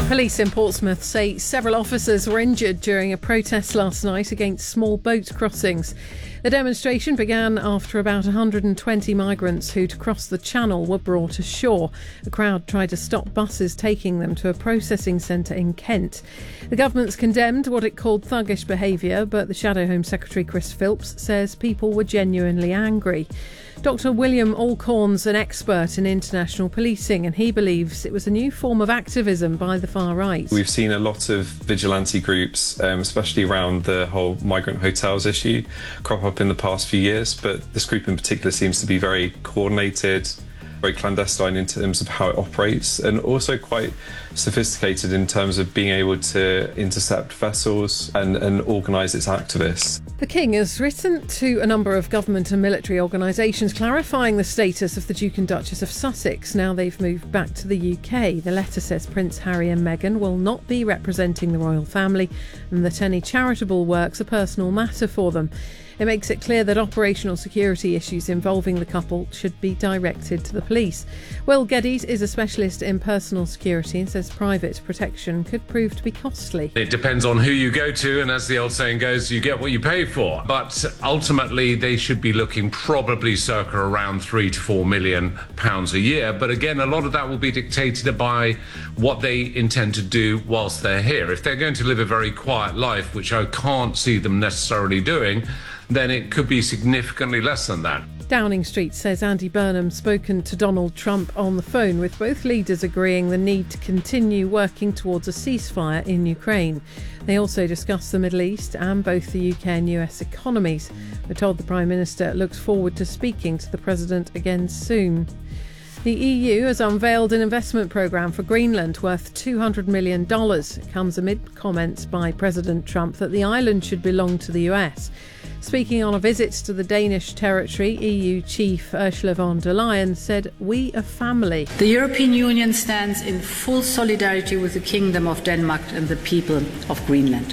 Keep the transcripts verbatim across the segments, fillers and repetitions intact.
Police in Portsmouth say several officers were injured during a protest last night against small boat crossings. The demonstration began after about one hundred twenty migrants who'd crossed the channel were brought ashore. The crowd tried to stop buses taking them to a processing centre in Kent. The government's condemned what it called thuggish behaviour, but the Shadow Home Secretary Chris Philps says people were genuinely angry. Doctor William Alcorn's an expert in international policing, and he believes it was a new form of activism by the far right. We've seen a lot of vigilante groups, um, especially around the whole migrant hotels issue, crop up in the past few years, but this group in particular seems to be very coordinated, very clandestine in terms of how it operates, and also quite sophisticated in terms of being able to intercept vessels and, and organise its activists. The King has written to a number of government and military organisations clarifying the status of the Duke and Duchess of Sussex now they've moved back to the U K. The letter says Prince Harry and Meghan will not be representing the royal family and that any charitable work's a personal matter for them. It makes it clear that operational security issues involving the couple should be directed to the police. Will Geddes is a specialist in personal security and says private protection could prove to be costly. It depends on who you go to, and as the old saying goes, you get what you pay for. But ultimately, they should be looking probably circa around three to four million pounds a year. But again, a lot of that will be dictated by what they intend to do whilst they're here. If they're going to live a very quiet life, which I can't see them necessarily doing, then it could be significantly less than that. Downing Street says Andy Burnham spoken to Donald Trump on the phone, with both leaders agreeing the need to continue working towards a ceasefire in Ukraine. They also discussed the Middle East and both the U K and U S economies. We're told the Prime Minister looks forward to speaking to the President again soon. The E U has unveiled an investment programme for Greenland worth two hundred million dollars. It comes amid comments by President Trump that the island should belong to the U S. Speaking on a visit to the Danish territory, E U Chief Ursula von der Leyen said, "We are family." The European Union stands in full solidarity with the Kingdom of Denmark and the people of Greenland.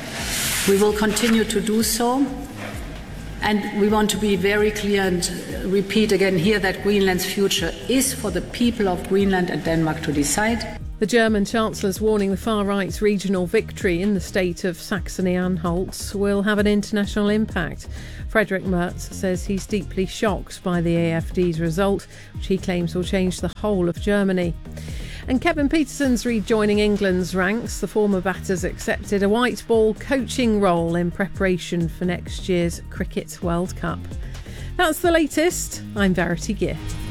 We will continue to do so. And we want to be very clear and repeat again here that Greenland's future is for the people of Greenland and Denmark to decide. The German Chancellor's warning the far-right's regional victory in the state of Saxony-Anhalt will have an international impact. Friedrich Merz says he's deeply shocked by the A F D's result, which he claims will change the whole of Germany. And Kevin Peterson's rejoining England's ranks. The former batter's accepted a white ball coaching role in preparation for next year's Cricket World Cup. That's the latest. I'm Verity Gear.